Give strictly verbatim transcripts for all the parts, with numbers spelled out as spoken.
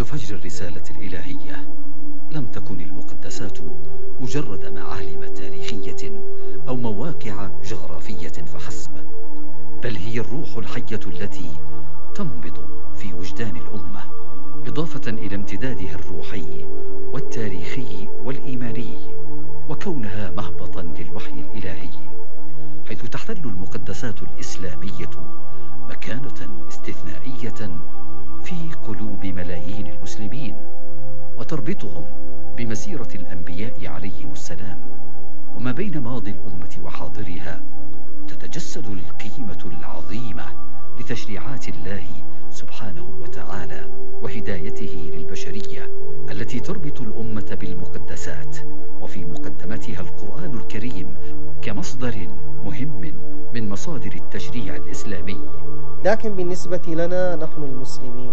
فجر الرسالة الإلهية لم تكن المقدسات مجرد معالم تاريخية أو مواقع جغرافية فحسب، بل هي الروح الحية التي تنبض في وجدان الأمة، إضافة إلى امتدادها الروحي والتاريخي والإيماني، وكونها مهبطا للوحي الإلهي، حيث تحتل المقدسات الإسلامية مكانة استثنائية في قلوب ملايين المسلمين، وتربطهم بمسيرة الأنبياء عليهم السلام. وما بين ماضي الأمة وحاضرها تتجسد القيمة العظيمة لتشريعات الله سبحانه وتعالى وهدايته للبشرية التي تربط الأمة بالمقدسات، وفي مقدمتها القرآن الكريم كمصدر مهم من مصادر التشريع الإسلامي. لكن بالنسبة لنا نحن المسلمين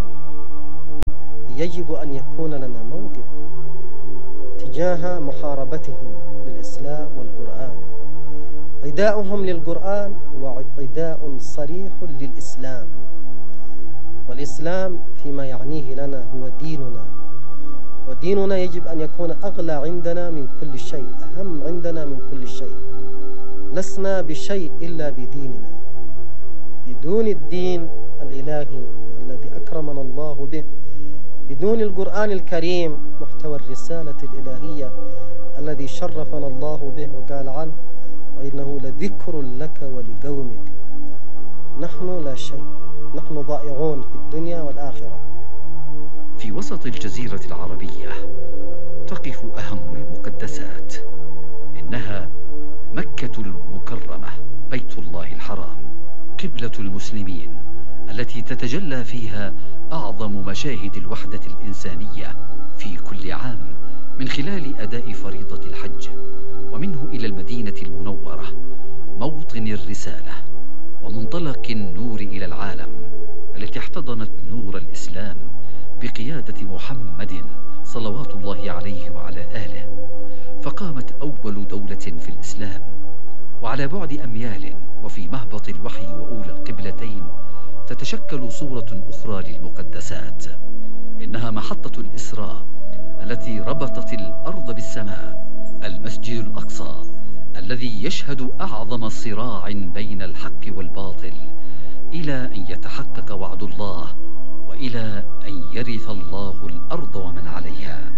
يجب أن يكون لنا موقف تجاه محاربتهم للإسلام والقرآن. عداؤهم للقرآن هو عداء صريح للإسلام، والإسلام فيما يعنيه لنا هو ديننا، وديننا يجب أن يكون أغلى عندنا من كل شيء، أهم عندنا من كل شيء. لسنا بشيء إلا بديننا. بدون الدين الإلهي الذي أكرمنا الله به، بدون القرآن الكريم محتوى الرسالة الإلهية الذي شرفنا الله به وقال عنه وإنه لذكر لك ولقومك، نحن لا شيء، نحن ضائعون في الدنيا والآخرة. في وسط الجزيرة العربية تقف أهم المقدسات، إنها مكة المكرمة، بيت الله الحرام، قبلة المسلمين التي تتجلى فيها أعظم مشاهد الوحدة الإنسانية في كل عام من خلال أداء فريضة الحج، ومنه إلى المدينة المنورة موطن الرسالة ومنطلق النور إلى العالم، التي احتضنت نور الإسلام بقيادة محمد صلوات الله عليه وعلى آله، فقامت أول دولة في الإسلام. وعلى بعد أميال وفي مهبط الوحي وأولى القبلتين تتشكل صورة أخرى للمقدسات، إنها محطة الإسراء التي ربطت الأرض بالسماء، المسجد الأقصى الذي يشهد أعظم صراع بين الحق والباطل إلى أن يتحقق وعد الله وإلى أن يرث الله الأرض ومن عليها.